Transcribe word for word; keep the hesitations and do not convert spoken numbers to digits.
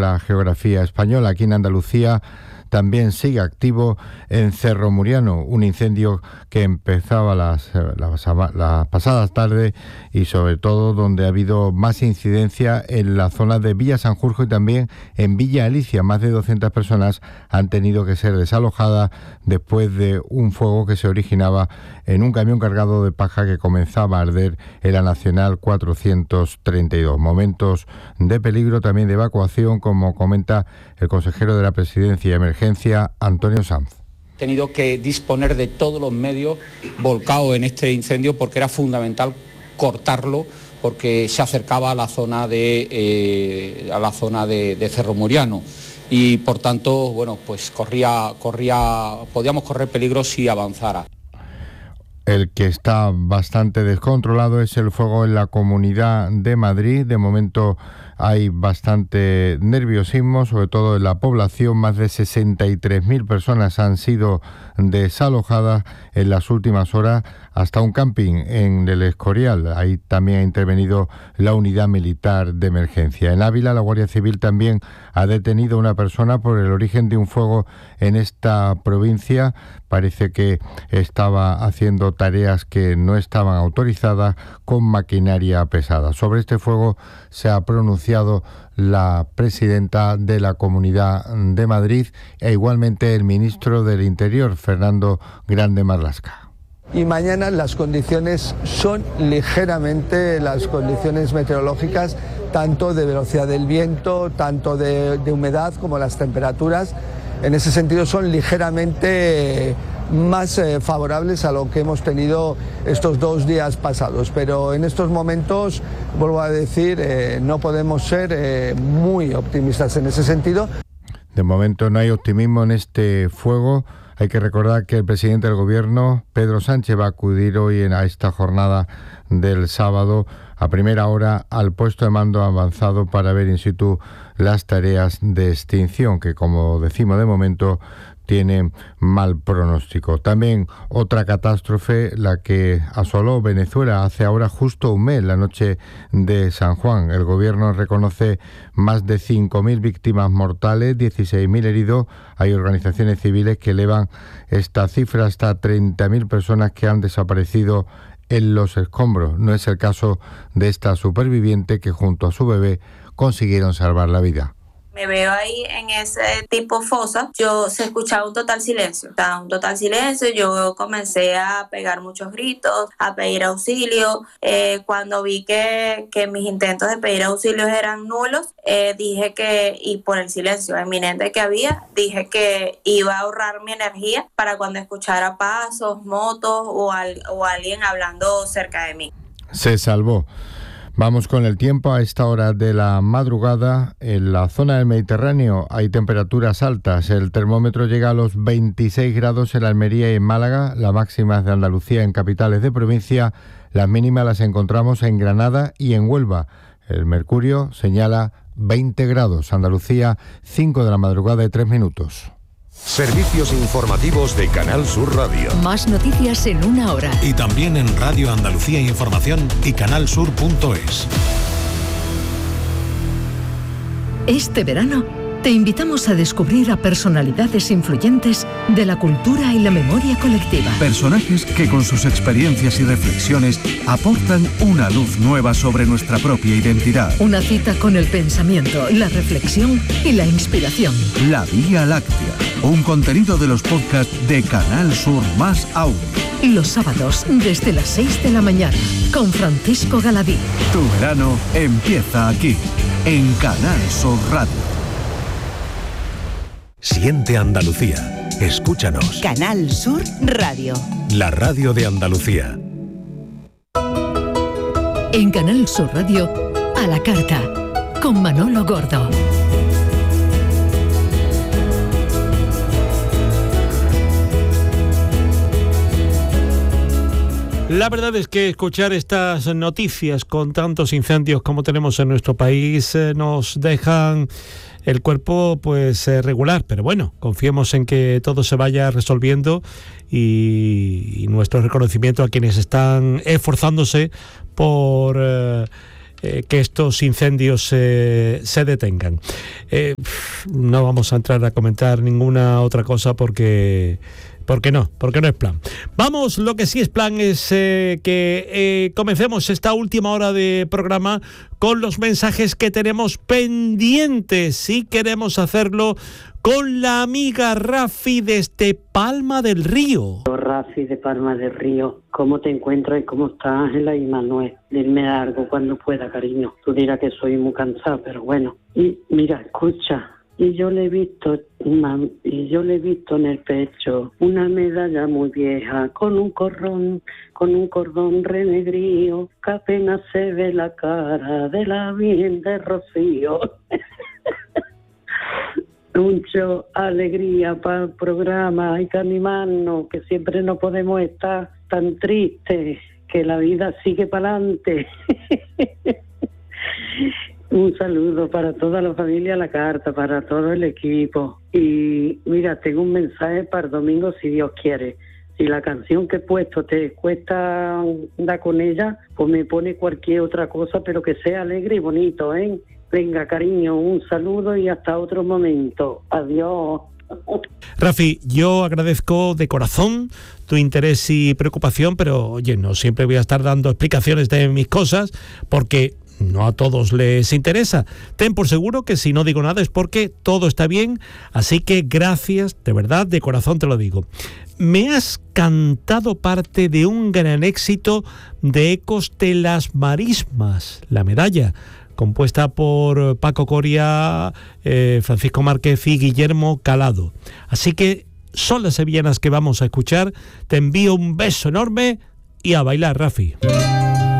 la geografía española. Aquí en Andalucía también sigue activo en Cerro Muriano, un incendio que empezaba las, las, las pasadas tardes y sobre todo donde ha habido más incidencia en la zona de Villa Sanjurjo y también en Villa Alicia. Más de doscientas personas han tenido que ser desalojadas después de un fuego que se originaba en un camión cargado de paja que comenzaba a arder en la Nacional cuatrocientos treinta y dos. Momentos de peligro, también de evacuación, como comenta el consejero de la Presidencia y Emergencia, Antonio Sanz. Tenido que disponer de todos los medios volcados en este incendio porque era fundamental cortarlo, porque se acercaba a la zona de eh, a la zona de, de Cerro Muriano y por tanto, bueno, pues corría corría podíamos correr peligro si avanzara. El que está bastante descontrolado es el fuego en la Comunidad de Madrid. De momento hay bastante nerviosismo, sobre todo en la población. Más de sesenta y tres mil personas han sido desalojadas en las últimas horas, hasta un camping en el Escorial. Ahí también ha intervenido la unidad militar de emergencia. En Ávila, la Guardia Civil también ha detenido a una persona por el origen de un fuego en esta provincia. Parece que estaba haciendo tareas que no estaban autorizadas con maquinaria pesada. Sobre este fuego se ha pronunciado la presidenta de la Comunidad de Madrid e igualmente el ministro del Interior, Fernando Grande Marlaska. Y mañana las condiciones son ligeramente, las condiciones meteorológicas, tanto de velocidad del viento, tanto de, de humedad como las temperaturas, en ese sentido son ligeramente más eh, favorables a lo que hemos tenido estos dos días pasados. Pero en estos momentos, vuelvo a decir, eh, no podemos ser eh, muy optimistas en ese sentido. De momento no hay optimismo en este fuego. Hay que recordar que el presidente del Gobierno, Pedro Sánchez, va a acudir hoy a esta jornada del sábado a primera hora al puesto de mando avanzado para ver in situ las tareas de extinción que, como decimos de momento, tienen mal pronóstico. También otra catástrofe, la que asoló Venezuela hace ahora justo un mes, la noche de San Juan. El gobierno reconoce más de cinco mil víctimas mortales, dieciséis mil heridos. Hay organizaciones civiles que elevan esta cifra hasta treinta mil personas que han desaparecido en los escombros. No es el caso de esta superviviente que junto a su bebé consiguieron salvar la vida. Me veo ahí en ese tipo fosa, yo se escuchaba un total silencio, estaba un total silencio, yo comencé a pegar muchos gritos, a pedir auxilio. Eh, cuando vi que, que mis intentos de pedir auxilio eran nulos, eh, dije que, y por el silencio inminente que había, dije que iba a ahorrar mi energía para cuando escuchara pasos, motos o, al, o alguien hablando cerca de mí. Se salvó. Vamos con el tiempo. A esta hora de la madrugada, en la zona del Mediterráneo hay temperaturas altas. El termómetro llega a los veintiséis grados en Almería y en Málaga, las máximas de Andalucía en capitales de provincia, las mínimas las encontramos en Granada y en Huelva. El mercurio señala veinte grados. Andalucía, cinco de la madrugada y tres minutos. Servicios informativos de Canal Sur Radio. Más noticias en una hora. Y también en Radio Andalucía Información y canalsur punto es. Este verano te invitamos a descubrir a personalidades influyentes de la cultura y la memoria colectiva. Personajes que con sus experiencias y reflexiones aportan una luz nueva sobre nuestra propia identidad. Una cita con el pensamiento, la reflexión y la inspiración. La Vía Láctea, un contenido de los podcasts de Canal Sur Más Aún. Los sábados desde las seis de la mañana con Francisco Galadí. Tu verano empieza aquí, en Canal Sur Radio. Siente Andalucía. Escúchanos. Canal Sur Radio. La radio de Andalucía. En Canal Sur Radio, a la carta, con Manolo Gordo. La verdad es que escuchar estas noticias con tantos incendios como tenemos en nuestro país eh, nos dejan el cuerpo pues eh, regular, pero bueno, confiemos en que todo se vaya resolviendo y, y nuestro reconocimiento a quienes están esforzándose por eh, eh, que estos incendios eh, se detengan. Eh, no vamos a entrar a comentar ninguna otra cosa porque... Porque no, porque no es plan. Vamos, lo que sí es plan es eh, que eh, comencemos esta última hora de programa con los mensajes que tenemos pendientes y queremos hacerlo con la amiga Rafi desde Palma del Río. Rafi de Palma del Río, ¿cómo te encuentras y cómo estás, Ángela y Manuel? Dime algo cuando pueda, cariño. Tú dirás que soy muy cansada, pero bueno. Y mira, escucha. Y yo le he visto, y yo le he visto en el pecho una medalla muy vieja con un cordón, con un cordón renegrío, que apenas se ve la cara de la Virgen de Rocío. Mucho alegría para el programa, hay que animarnos, que siempre no podemos estar tan tristes, que la vida sigue para adelante. Un saludo para toda la familia La Carta, para todo el equipo. Y mira, tengo un mensaje para el domingo, si Dios quiere. Si la canción que he puesto te cuesta andar con ella, pues me pone cualquier otra cosa, pero que sea alegre y bonito, ¿eh? Venga, cariño, un saludo y hasta otro momento. Adiós. Rafi, yo agradezco de corazón tu interés y preocupación, pero oye, no siempre voy a estar dando explicaciones de mis cosas, porque no a todos les interesa. Ten por seguro que si no digo nada es porque todo está bien, así que gracias, de verdad, de corazón te lo digo. Me has cantado parte de un gran éxito de Ecos de las Marismas, La Medalla, compuesta por Paco Coria, eh, Francisco Márquez y Guillermo Calado. Así que son las sevillanas que vamos a escuchar. Te envío un beso enorme y a bailar, Rafi.